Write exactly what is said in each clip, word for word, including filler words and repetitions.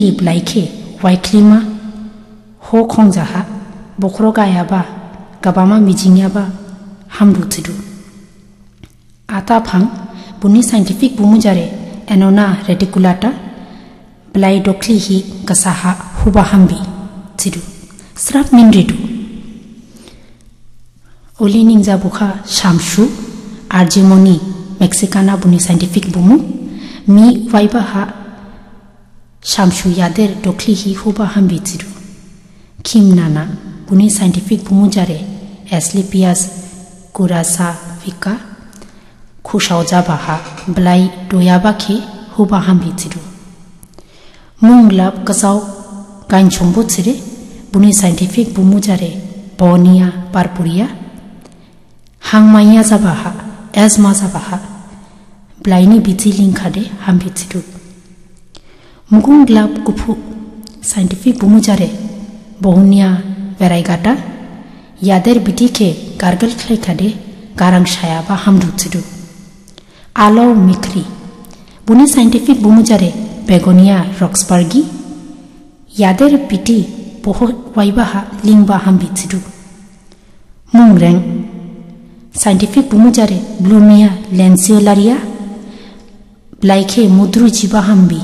Iblaike, Waiklima, Ho Kongzaha, Bokrogayaba, Gabama Mijinyaba, Hamdutidu. Atapang, Buni scientific Bumujare, Enona reticulata, Blai Doklihi, Gasaha, Hubahambi, Tidu. Srap Mindridu. Oli Ninja Buka, Shamshu, Arjimoni, Mexicana Buni scientific Bumu, Mi Vaibaha, Shamshu Yader Doklihi Hubahambi Tidu. Kim Nana, Buni scientific Bumujare, Asclepias, Curasa Vika, Kushauzabaha, Blai Doyabaki, Hubahambi Tidu. Munglab Kasau, Ganchumbu Tire, Buni scientific Bumujare, Bonia Parpuria, Hangmaya Zabaha, Asma Zabaha, Blaini Biti Linkade, Hambi Tidu. Mugunglab Kupu, scientific Bumujare, Bohunia Veraigata, Yader Bitike, Gargle Klekade, Garang Shayaba Hamdu Tidu. Alo Mikri, Buni scientific Bumujare, Begonia Roxburgi, Yader Biti, Boho Waibaha, Lingba Hambi Tidu. Mungreng, scientific Bumujare, Blumia Lanceolaria, Blaike Mudru Jiba Hambi,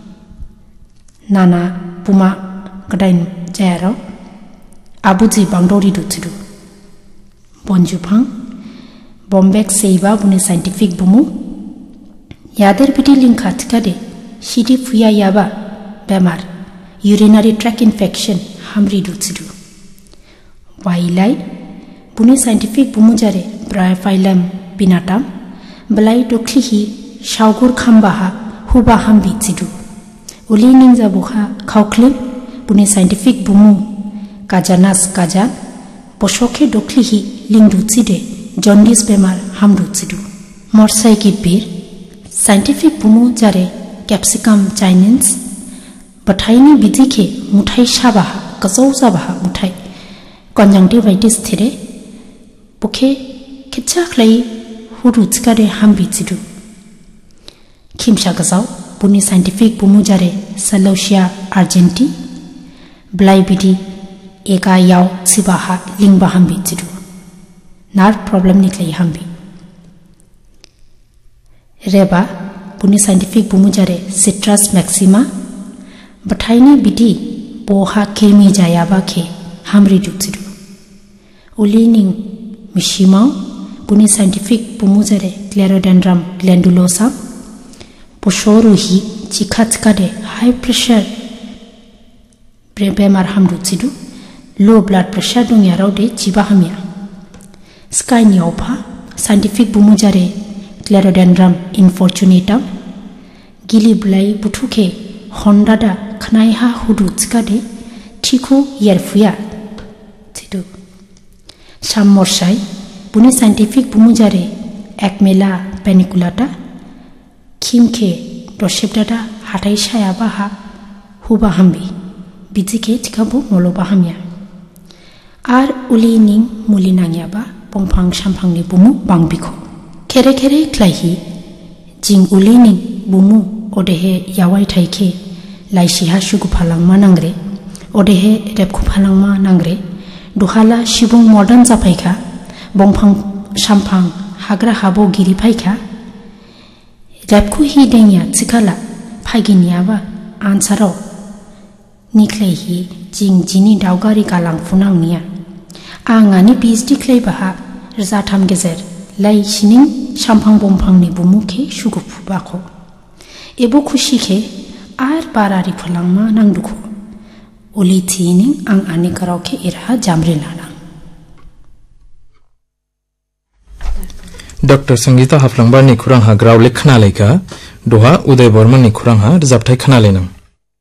Nana Puma Gadain Jaro, Abuji Bangdori Dutidu. Bonjupang, Bombek Seiba Buni scientific Bumu, Yader Biti Linkatkade, Shidi Fuya Yaba, Bemar, urinary tract infection, Hamri Dutidu. Wailai, Buni scientific Bumujare, Bryophyllum pinatam, Blai Doklihi, Shaugur Kambaha, Huba Hambi Tidu. Uli Ninja Buha, Kauklip, Buni scientific Bumu, Kajanas Kajan, Poshoke Doklihi, Lingdutide, Jaundice Bemar, Hamdutidu. Morsai Kipir, scientific Bumu Jare, Capsicum chinense, Bataini Bidike, Mutai Shabaha, Kazozabaha Mutai, Conjunctivitis Tire, Buke, Kitchaklai, Hurutskare Hambitidu. Kim Shagazau, Buni scientific Bumujare, Celosia argenti, Blaibidi, Eka Yao Sibaha, Lingba Hambitidu. Nerve problem Niklai Hambi. Reba, Buni scientific Bumujare, Citrus maxima, Bataini Bidi, Boha Kirmi Jayaba Ke, Hamri Dutidu. Ulining Mishimau, Buni scientific Bumujare, Clerodendrum glandulosa, Poshoruhi, Chikatkade, high pressure, Brebemar Hamdutidu, low blood pressure Dungyarode, Chibahamia. Sky Nyopa, scientific Bumujare, Clerodendrum infortunatum, Gili Blai Butuke, Hondada, Knaiha Hudutskade, Chiku Yerfuya, Tidu. Sham Morshai, Buni scientific Bumujare, Acmela paniculata, Kimke, Doshibdada, Hatai Shayabaha, Hubahambi, Bizike Tikabu Molobahamia. Ar Ulining Mulinanyaba, Pompang Shampang Bumu, Bangbiko. Kere Kere Klaihi, Jing Ulining, Bumu, Odehe Yawai Taike, Laishiha Shugupalangma Nangre, Odehe Repkupalangma Nangre, Duhala Shibung Modern Zapaika, Bompang Shampang, Hagra Habo Giripaika, Repku Hidenya Tsikala, Paginiaba, Ansaro, Niklehi, Jing Jini Daugari Galang Funangnia, Angani Pizdi Klebaha, Zatam Gezer, Lai Shining, Shampang Bompang ni Bumuke, Shugupu Bako. Ebo Kushike, Ar Barari Pulangma Nanduko. Uli Tining, Ang Anikaroke Irha Jamrilana. Doctor Sangita Haflangba ni Kurang ha Grau Lekhna Leka, Doha Uday Borman ni Kurang ha Zaptai Khana Lenam.